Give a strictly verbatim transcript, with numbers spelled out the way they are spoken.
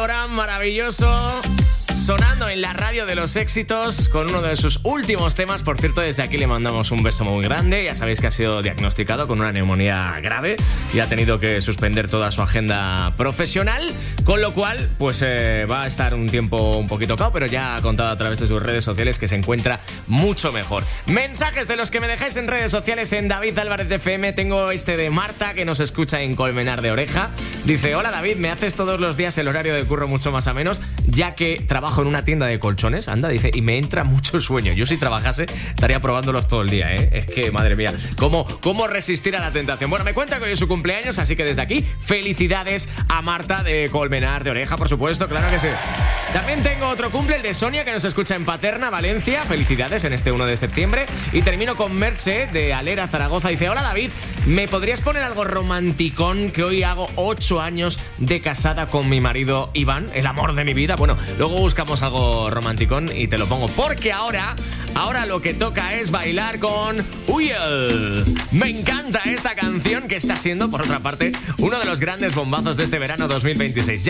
Alborán, maravilloso, sonando en la radio de los éxitos con uno de sus últimos temas. Por cierto, desde aquí le mandamos un beso muy grande. Ya sabéis que ha sido diagnosticado con una neumonía grave y ha tenido que suspender toda su agenda profesional, con lo cual pues eh, va a estar un tiempo un poquito cao, pero ya ha contado a través de sus redes sociales que se encuentra mucho mejor. Mensajes de los que me dejáis en redes sociales en David Álvarez de F M. Tengo este de Marta, que nos escucha en Colmenar de Oreja. Dice: hola David, me haces todos los días el horario de curro mucho más a menos, ya que trabajo en una tienda de colchones, anda, dice, y me entra mucho sueño. Yo si trabajase estaría probándolos todo el día, ¿eh? Es que, madre mía, ¿cómo, cómo resistir a la tentación? Bueno, me cuenta que hoy es su cumpleaños, así que desde aquí, felicidades a Marta de Colmenar de Oreja, por supuesto, claro que sí. También tengo otro cumple, el de Sonia, que nos escucha en Paterna, Valencia. Felicidades en este uno de septiembre. Y termino con Merche, de Alera, Zaragoza. Dice: hola David, ¿me podrías poner algo romanticón? Que hoy hago ocho años de casada con mi marido Iván, el amor de mi vida. Bueno, luego buscamos algo romanticón y te lo pongo, porque ahora, ahora lo que toca es bailar con Uyel. Me encanta esta canción, que está siendo, por otra parte, uno de los grandes bombazos de este verano dos mil veintiséis.